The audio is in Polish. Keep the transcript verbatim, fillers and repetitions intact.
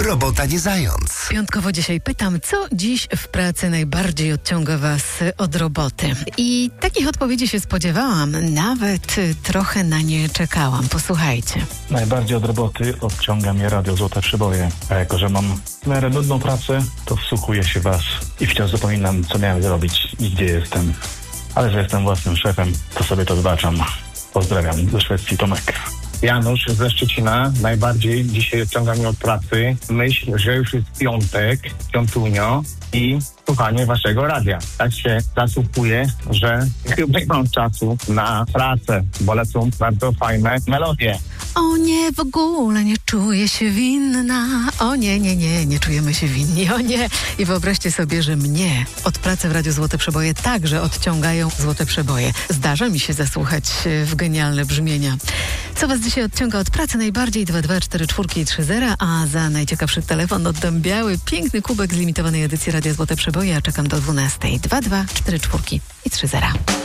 Robota nie zając. Piątkowo dzisiaj pytam, co dziś w pracy najbardziej odciąga Was od roboty? I takich odpowiedzi się spodziewałam, nawet trochę na nie czekałam. Posłuchajcie. Najbardziej od roboty odciąga mnie radio Złote Przyboje. A jako, że mam w miarę nudną pracę, to wsłuchuję się w Was i wciąż zapominam, co miałem zrobić i gdzie jestem. Ale że jestem własnym szefem, to sobie to wybaczam. Pozdrawiam ze Szwecji, Tomek. Janusz ze Szczecina. Najbardziej dzisiaj odciąga mnie od pracy myśl, że już jest piątek, piątunio i słuchanie waszego radia. Tak się zasłuchuję, że chyba nie mam czasu na pracę, bo lecą bardzo fajne melodie. O nie, w ogóle nie czuję się winna. O nie, nie, nie, nie czujemy się winni. O nie. I wyobraźcie sobie, że mnie od pracy w Radiu Złote Przeboje także odciągają Złote Przeboje. Zdarza mi się zasłuchać w genialne brzmienia. Co Was dzisiaj odciąga od pracy najbardziej? dwa dwa cztery cztery trzy zero, a za najciekawszy telefon oddam biały, piękny kubek z limitowanej edycji Radia Złote Przeboje. Ja czekam do dwunastej. dwa dwa cztery cztery i trzy zero.